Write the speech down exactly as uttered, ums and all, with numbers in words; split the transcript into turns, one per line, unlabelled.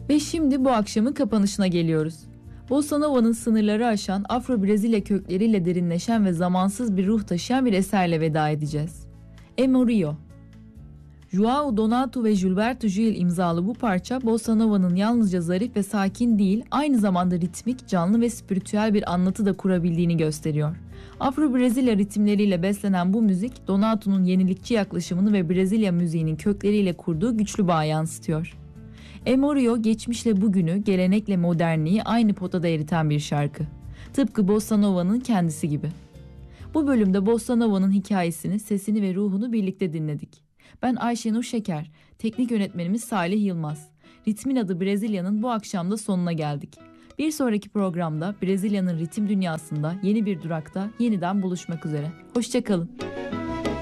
Ve şimdi bu akşamın kapanışına geliyoruz. Bossa Nova'nın sınırları aşan, Afro-Brezilya kökleriyle derinleşen ve zamansız bir ruh taşıyan bir eserle veda edeceğiz. Emorio. João Donato ve Gilberto Gil imzalı bu parça, Bossa Nova'nın yalnızca zarif ve sakin değil, aynı zamanda ritmik, canlı ve spiritüel bir anlatı da kurabildiğini gösteriyor. Afro-Brezilya ritimleriyle beslenen bu müzik, Donato'nun yenilikçi yaklaşımını ve Brezilya müziğinin kökleriyle kurduğu güçlü bağı yansıtıyor. Emorio, geçmişle bugünü, gelenekle modernliği aynı potada eriten bir şarkı. Tıpkı Bossa Nova'nın kendisi gibi. Bu bölümde Bossa Nova'nın hikayesini, sesini ve ruhunu birlikte dinledik. Ben Ayşenur Şeker, teknik yönetmenimiz Salih Yılmaz. Ritmin adı Brezilya'nın bu akşamda sonuna geldik. Bir sonraki programda Brezilya'nın ritim dünyasında yeni bir durakta yeniden buluşmak üzere. Hoşça kalın.